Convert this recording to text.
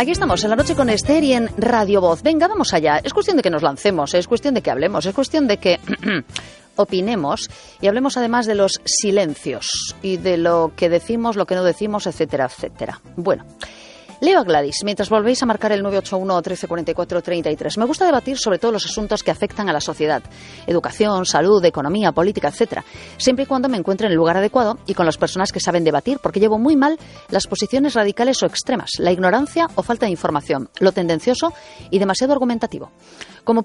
Aquí estamos, en La Noche con Esther y en Radio Voz. Venga, vamos allá. Es cuestión de que nos lancemos, es cuestión de que hablemos, es cuestión de que opinemos y hablemos además de los silencios y de lo que decimos, lo que no decimos, etcétera, etcétera. Bueno, leo a Gladys, mientras volvéis a marcar el 981 1344 33. Me gusta debatir sobre todos los asuntos que afectan a la sociedad. Educación, salud, economía, política, etcétera. Siempre y cuando me encuentre en el lugar adecuado y con las personas que saben debatir, porque llevo muy mal las posiciones radicales o extremas, la ignorancia o falta de información, lo tendencioso y demasiado argumentativo. Como